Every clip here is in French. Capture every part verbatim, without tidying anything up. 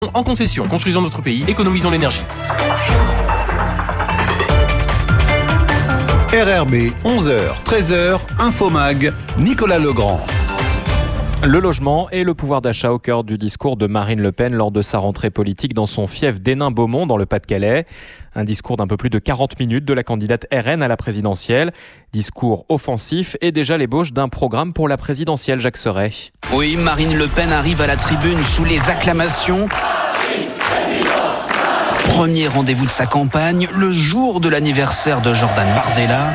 En concession, construisons notre pays, économisons l'énergie. R R B, onze heures, treize heures, Infomag, Nicolas Legrand. Le logement et le pouvoir d'achat au cœur du discours de Marine Le Pen lors de sa rentrée politique dans son fief d'Hénin-Beaumont dans le Pas-de-Calais. Un discours d'un peu plus de quarante minutes de la candidate R N à la présidentielle. Discours offensif et déjà l'ébauche d'un programme pour la présidentielle, Jacques Serret. Oui, Marine Le Pen arrive à la tribune sous les acclamations. Premier rendez-vous de sa campagne, le jour de l'anniversaire de Jordan Bardella.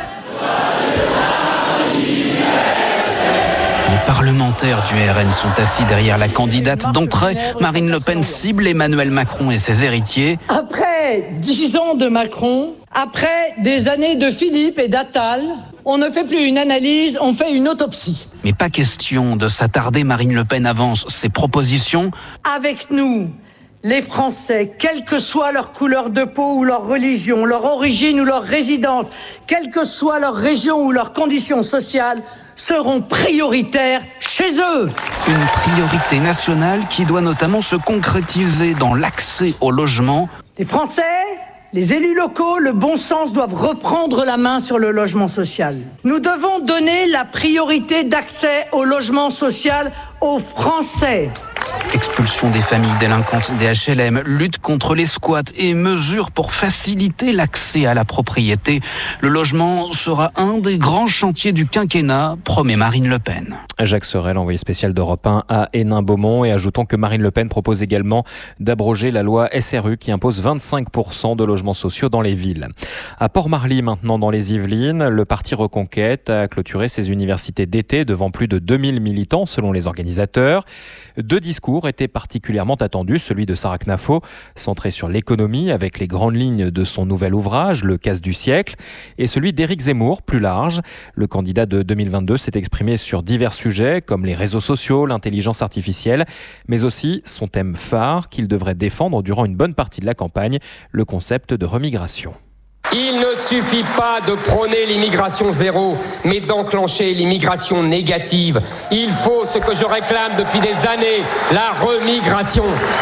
Les parlementaires du R N sont assis derrière la candidate d'entrée. Marine Le Pen cible Emmanuel Macron et ses héritiers. Après dix ans de Macron, après des années de Philippe et d'Attal, on ne fait plus une analyse, on fait une autopsie. Mais pas question de s'attarder, Marine Le Pen avance ses propositions. Avec nous, les Français, quelle que soit leur couleur de peau ou leur religion, leur origine ou leur résidence, quelle que soit leur région ou leur condition sociale, seront prioritaires chez eux. Une priorité nationale qui doit notamment se concrétiser dans l'accès au logement. Les Français, les élus locaux, le bon sens doivent reprendre la main sur le logement social. Nous devons donner la priorité d'accès au logement social aux Français. Expulsion des familles délinquantes des H L M, lutte contre les squats et mesures pour faciliter l'accès à la propriété. Le logement sera un des grands chantiers du quinquennat, promet Marine Le Pen. Jacques Serret, envoyé spécial d'Europe un à Hénin-Beaumont, et ajoutons que Marine Le Pen propose également d'abroger la loi S R U qui impose vingt-cinq pour cent de logements sociaux dans les villes. À Port-Marly, maintenant dans les Yvelines, le parti Reconquête a clôturé ses universités d'été devant plus de deux mille militants selon les organisateurs. Deux discours étaient particulièrement attendus, celui de Sarah Knafo, centré sur l'économie avec les grandes lignes de son nouvel ouvrage, Le casse du siècle, et celui d'Éric Zemmour, plus large. Le candidat de deux mille vingt-deux s'est exprimé sur divers sujets comme les réseaux sociaux, l'intelligence artificielle, mais aussi son thème phare qu'il devrait défendre durant une bonne partie de la campagne, le concept de remigration. Il ne suffit pas de prôner l'immigration zéro, mais d'enclencher l'immigration négative. Il faut ce que je réclame depuis des années, la remigration.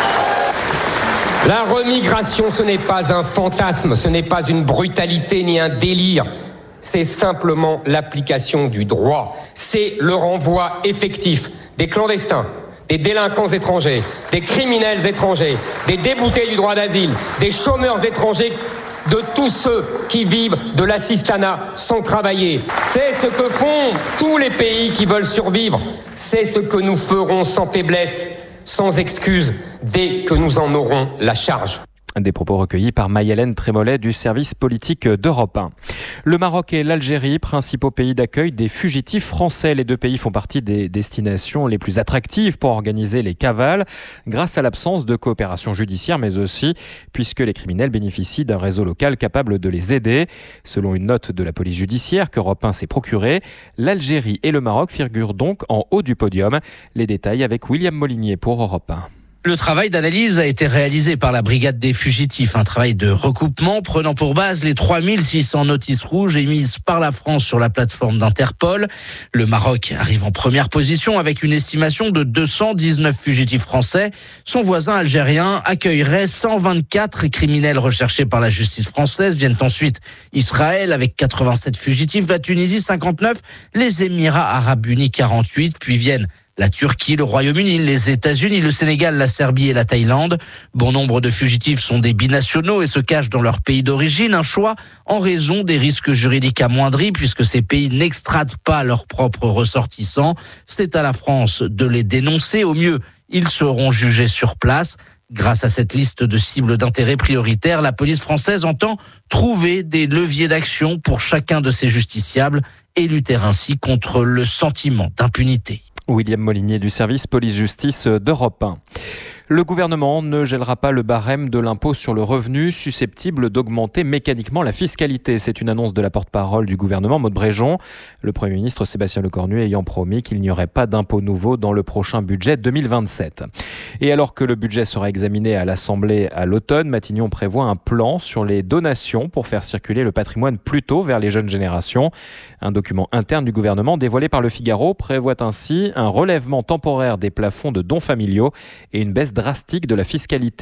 La remigration, ce n'est pas un fantasme, ce n'est pas une brutalité ni un délire. C'est simplement l'application du droit. C'est le renvoi effectif des clandestins, des délinquants étrangers, des criminels étrangers, des déboutés du droit d'asile, des chômeurs étrangers, de tous ceux qui vivent de l'assistanat sans travailler. C'est ce que font tous les pays qui veulent survivre. C'est ce que nous ferons sans faiblesse, sans excuse, dès que nous en aurons la charge. Des propos recueillis par Maï-Hélène Trémollet du service politique d'Europe un. Le Maroc et l'Algérie, principaux pays d'accueil des fugitifs français. Les deux pays font partie des destinations les plus attractives pour organiser les cavales, grâce à l'absence de coopération judiciaire, mais aussi puisque les criminels bénéficient d'un réseau local capable de les aider. Selon une note de la police judiciaire qu'Europe un s'est procurée, l'Algérie et le Maroc figurent donc en haut du podium. Les détails avec William Molinier pour Europe un. Le travail d'analyse a été réalisé par la Brigade des fugitifs, un travail de recoupement prenant pour base les trois mille six cents notices rouges émises par la France sur la plateforme d'Interpol. Le Maroc arrive en première position avec une estimation de deux cent dix-neuf fugitifs français. Son voisin algérien accueillerait cent vingt-quatre criminels recherchés par la justice française. Viennent ensuite Israël avec quatre-vingt-sept fugitifs, la Tunisie cinquante-neuf, les Émirats arabes unis quarante-huit, puis viennent la Turquie, le Royaume-Uni, les États-Unis, le Sénégal, la Serbie et la Thaïlande. Bon nombre de fugitifs sont des binationaux et se cachent dans leur pays d'origine. Un choix en raison des risques juridiques amoindris puisque ces pays n'extradent pas leurs propres ressortissants. C'est à la France de les dénoncer. Au mieux, ils seront jugés sur place. Grâce à cette liste de cibles d'intérêt prioritaires, la police française entend trouver des leviers d'action pour chacun de ces justiciables et lutter ainsi contre le sentiment d'impunité. William Molinier du service police-justice d'Europe un. Le gouvernement ne gèlera pas le barème de l'impôt sur le revenu susceptible d'augmenter mécaniquement la fiscalité. C'est une annonce de la porte-parole du gouvernement, Maud Bréjon. Le Premier ministre Sébastien Lecornu ayant promis qu'il n'y aurait pas d'impôt nouveau dans le prochain budget deux mille vingt-sept. Et alors que le budget sera examiné à l'Assemblée à l'automne, Matignon prévoit un plan sur les donations pour faire circuler le patrimoine plus tôt vers les jeunes générations. Un document interne du gouvernement dévoilé par Le Figaro prévoit ainsi un relèvement temporaire des plafonds de dons familiaux et une baisse drastique de la fiscalité.